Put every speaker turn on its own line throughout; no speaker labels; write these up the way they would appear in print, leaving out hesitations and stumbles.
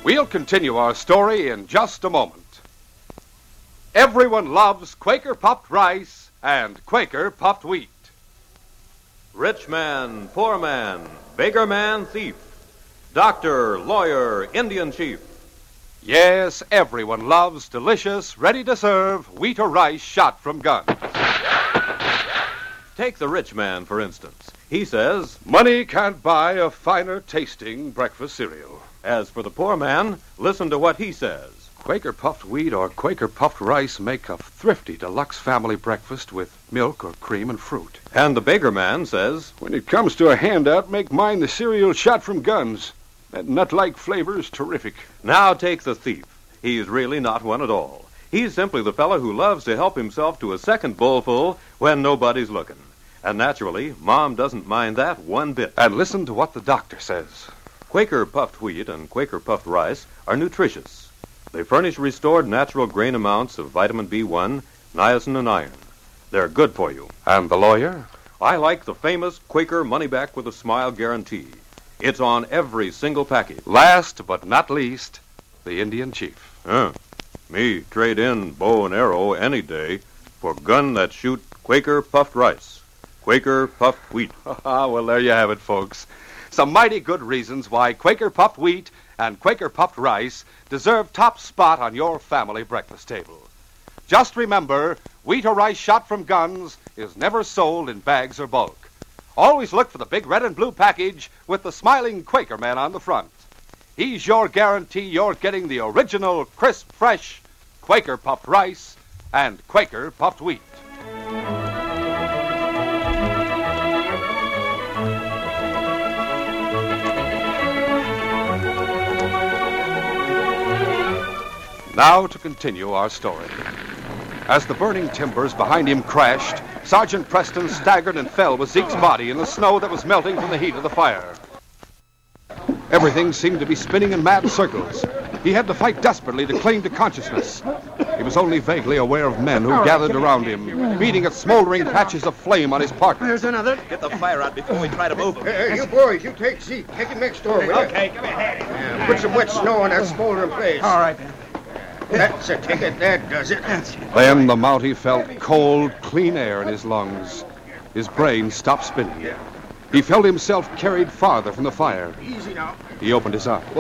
We'll continue our story in just a moment. Everyone loves Quaker puffed rice and Quaker puffed wheat.
Rich man, poor man, beggar man, thief, doctor, lawyer, Indian chief.
Yes, everyone loves delicious, ready-to-serve wheat or rice shot from guns.
Take the rich man, for instance. He says,
"Money can't buy a finer-tasting breakfast cereal."
As for the poor man, listen to what he says.
Quaker puffed wheat or Quaker puffed rice make a thrifty deluxe family breakfast with milk or cream and fruit.
And the beggar man says,
"When it comes to a handout, make mine the cereal shot from guns. That nut-like flavor is terrific."
Now take the thief. He's really not one at all. He's simply the fellow who loves to help himself to a second bowlful when nobody's looking. And naturally, Mom doesn't mind that one bit.
And listen to what the doctor says.
Quaker puffed wheat and Quaker puffed rice are nutritious. They furnish restored natural grain amounts of vitamin B1, niacin, and iron. They're good for you.
And the lawyer?
I like the famous Quaker money-back with a smile guarantee. It's on every single package.
Last but not least, the Indian chief.
Me trade in bow and arrow any day for gun that shoot Quaker puffed rice, Quaker puffed wheat.
Well, there you have it, folks. Some mighty good reasons why Quaker puffed wheat and Quaker puffed rice deserve top spot on your family breakfast table. Just remember, wheat or rice shot from guns is never sold in bags or bulk. Always look for the big red and blue package with the smiling Quaker man on the front. He's your guarantee you're getting the original, crisp, fresh Quaker puffed rice and Quaker puffed wheat. Now to continue our story. As the burning timbers behind him crashed, Sergeant Preston staggered and fell with Zeke's body in the snow that was melting from the heat of the fire. Everything seemed to be spinning in mad circles. He had to fight desperately to cling to consciousness. He was only vaguely aware of men who gathered around him, beating at smoldering patches of flame on his partner.
There's another.
Get the fire out before we try to move him.
You boys, you take Zeke. Take him next door with you.
Okay, come ahead.
Put some wet snow on that smoldering place.
All right, then.
That's a ticket. That does it.
Then the Mountie felt cold, clean air in his lungs. His brain stopped spinning. He felt himself carried farther from the fire.
Easy now.
He opened his eyes.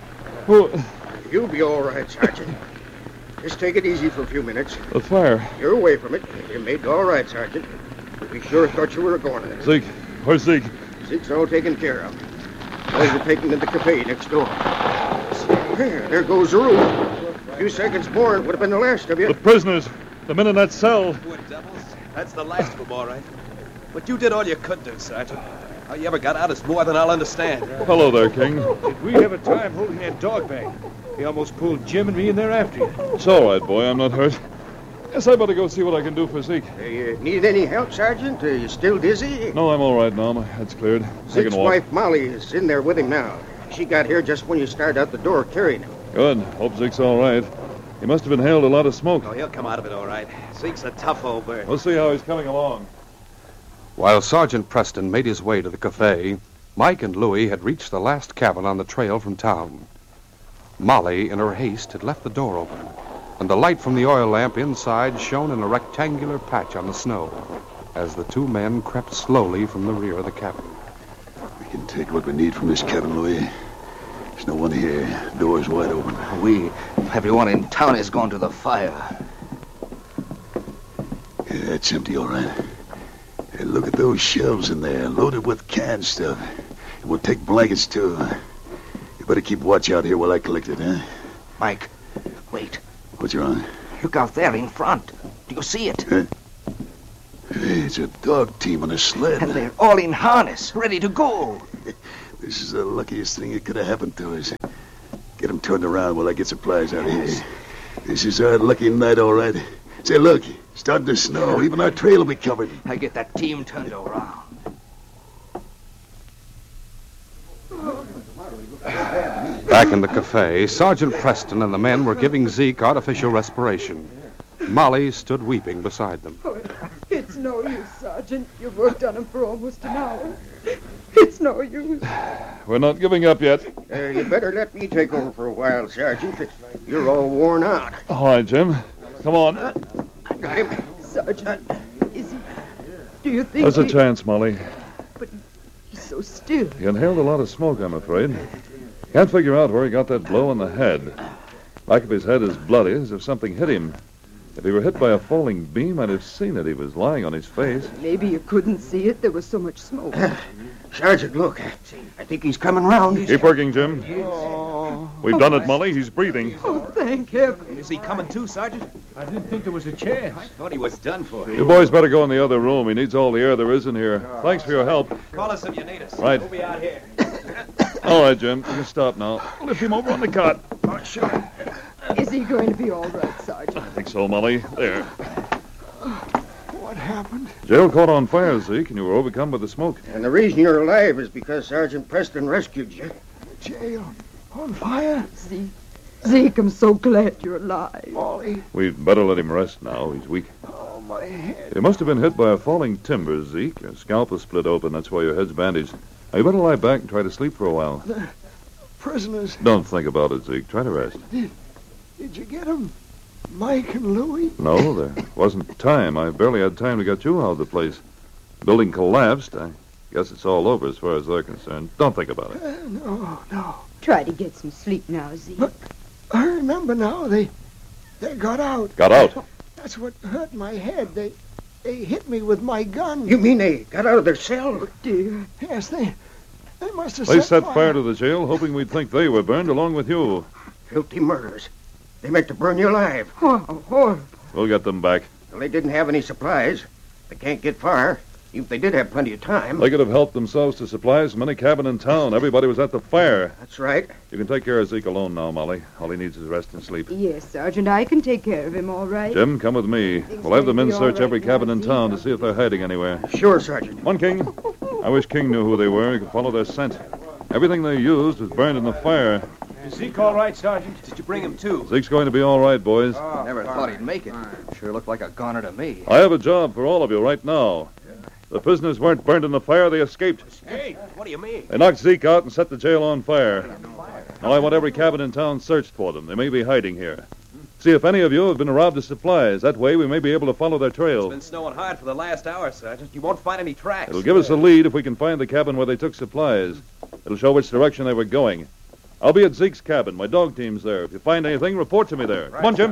You'll be all right, Sergeant. Just take it easy for a few minutes.
The fire.
You're away from it. You made all right, Sergeant. We sure thought you were going there.
Zeke. Where's Zeke?
Zeke's all taken care of. Boys are taken to the cafe next door. There goes the roof. A few seconds more, it would have been the last of you.
The prisoners. The men in that cell.
Poor devils. That's the last of them, all right. But you did all you could do, Sergeant. How you ever got out is more than I'll understand.
Hello there, King.
We have a time holding that dog bag. He almost pulled Jim and me in there after you.
It's all right, boy. I'm not hurt. Guess I better go see what I can do for Zeke.
You need any help, Sergeant? Are you still dizzy?
No, I'm all right now. My head's cleared. I
Zeke's
can walk.
wife, Molly, is in there with him now. She got here just when you started out the door carrying him.
Good. Hope Zeke's all right. He must have inhaled a lot of smoke.
Oh, he'll come out of it all right. Zeke's a tough old bird.
We'll see how he's coming along.
While Sergeant Preston made his way to the cafe, Mike and Louie had reached the last cabin on the trail from town. Molly, in her haste, had left the door open, and the light from the oil lamp inside shone in a rectangular patch on the snow as the two men crept slowly from the rear of the cabin.
We can take what we need from this cabin, Louis. There's no one here. Door's wide open.
Everyone in town has gone to the fire.
Yeah, it's empty, all right. Hey, look at those shelves in there, loaded with canned stuff. And we'll take blankets, too. You better keep watch out here while I collect it, huh?
Mike, wait.
What's wrong?
Look out there in front. Do you see it?
Huh? Hey, it's a dog team on a sled.
And they're all in harness, ready to go.
This is the luckiest thing that could have happened to us. Get them turned around while I get supplies out of here. This is our lucky night, all right. Say, look, it's starting to snow. Even our trail will be covered.
I get that team turned around.
Back in the cafe, Sergeant Preston and the men were giving Zeke artificial respiration. Molly stood weeping beside them.
Oh, it's no use, Sergeant. You've worked on him for almost an hour. It's no use.
We're not giving up yet.
You better let me take over for a while, Sergeant. You're all worn out.
All right, Jim. Come on.
Got him.
Sergeant, is he... Do you think
There's a chance, Molly.
He's so still.
He inhaled a lot of smoke, I'm afraid. Can't figure out where he got that blow on the head. Back of his head is bloody, as if something hit him. If he were hit by a falling beam, I'd have seen it. He was lying on his face.
Maybe you couldn't see it. There was so much smoke.
Sergeant, look. I think he's coming round.
Keep working, Jim.
Oh.
We've done it, Molly. He's breathing.
Oh, thank heaven.
Is he coming too, Sergeant?
I didn't think there was a chance.
I thought he was done for.
You boys better go in the other room. He needs all the air there is in here. Thanks for your help.
Call us if you need us.
Right.
We'll be out here.
All right, Jim. You can stop now. Lift him over on the cot.
Oh, sure.
Is he going to be all right, Sergeant?
I think so, Molly. There.
What happened?
Jail caught on fire, Zeke, and you were overcome by the smoke.
And the reason you're alive is because Sergeant Preston rescued you.
Jail. On fire?
Zeke, I'm so glad you're alive.
Molly.
We'd better let him rest now. He's weak.
Oh, my head.
You must have been hit by a falling timber, Zeke. Your scalp was split open. That's why your head's bandaged. Now, you better lie back and try to sleep for a while.
Prisoners.
Don't think about it, Zeke. Try to rest.
Did you get them? Mike and Louie?
No, there wasn't time. I barely had time to get you out of the place. The building collapsed. I guess it's all over as far as they're concerned. Don't think about it.
No.
Try to get some sleep now, Zeke.
But I remember now. They got out.
Got out?
That's what hurt my head. They hit me with my gun.
You mean they got out of their cell?
Oh, dear.
Yes, they must have
They set
fire.
fire to the jail, hoping we'd think they were burned along with you.
Filthy murders. They meant to burn you alive.
Oh, horrible.
We'll get them back.
Well, they didn't have any supplies. They can't get far. Even if they did have plenty of time.
They could have helped themselves to supplies from any cabin in town. Everybody was at the fire.
That's right.
You can take care of Zeke alone now, Molly. All he needs is rest and sleep.
Yes, Sergeant, I can take care of him, all right.
Jim, come with me. We'll have the men search every cabin in town to see if they're hiding anywhere.
Sure, Sergeant.
One, King. I wish King knew who they were. He could follow their scent. Everything they used was burned in the fire.
Is Zeke all right, Sergeant?
Did you bring him too?
Zeke's going to be all right, boys.
Never thought he'd make it. Sure looked like a goner to me.
I have a job for all of you right now. The prisoners weren't burned in the fire. They escaped.
Hey, what do you mean?
They knocked Zeke out and set the jail on fire. Now I want every cabin in town searched for them. They may be hiding here. See if any of you have been robbed of supplies. That way we may be able to follow their
It's
trail.
been snowing hard for the last hour, Sergeant. You won't find any tracks.
It'll give us a lead if we can find the cabin where they took supplies. It'll show which direction they were going. I'll be at Zeke's cabin. My dog team's there. If you find anything, report to me there. Come on, Jim.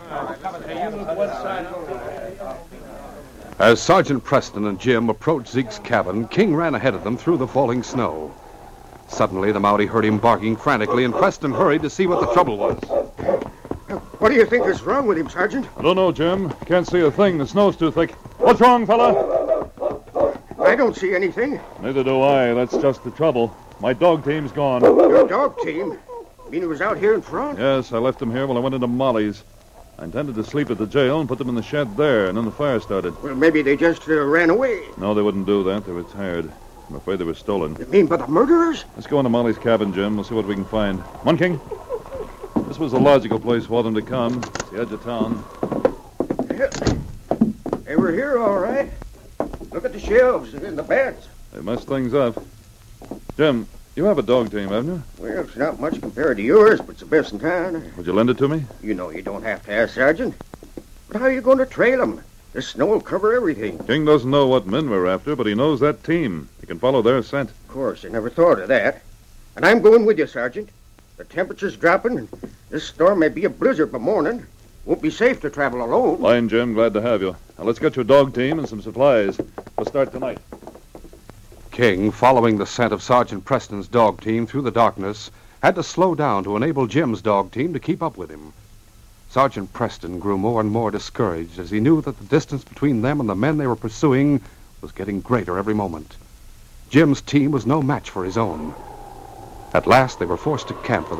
As Sergeant Preston and Jim approached Zeke's cabin, King ran ahead of them through the falling snow. Suddenly, the Mountie heard him barking frantically, and Preston hurried to see what the trouble was.
What do you think is wrong with him, Sergeant?
I don't know, Jim. Can't see a thing. The snow's too thick. What's wrong, fella?
I don't see anything.
Neither do I. That's just the trouble. My dog team's gone.
Your dog team? You mean he was out here in front?
Yes, I left them here while I went into Molly's. I intended to sleep at the jail and put them in the shed there, and then the fire started.
Well, maybe they just ran away.
No, they wouldn't do that. They were tired. I'm afraid they were stolen.
You mean by the murderers?
Let's go into Molly's cabin, Jim. We'll see what we can find. Come on, King. This was a logical place for them to come. It's the edge of town.
They were here, all right. Look at the shelves and the beds.
They messed things up. Jim, you have a dog team, haven't you?
Well, it's not much compared to yours, but it's the best in town.
Would you lend it to me?
You know you don't have to ask, Sergeant. But how are you going to trail them? The snow will cover everything.
King doesn't know what men we're after, but he knows that team. He can follow their scent.
Of course, I never thought of that. And I'm going with you, Sergeant. The temperature's dropping, and this storm may be a blizzard by morning. Won't be safe to travel alone.
Fine, Jim. Glad to have you. Now, let's get your dog team and some supplies. We'll start tonight.
King, following the scent of Sergeant Preston's dog team through the darkness, had to slow down to enable Jim's dog team to keep up with him. Sergeant Preston grew more and more discouraged as he knew that the distance between them and the men they were pursuing was getting greater every moment. Jim's team was no match for his own. At last, they were forced to camp for the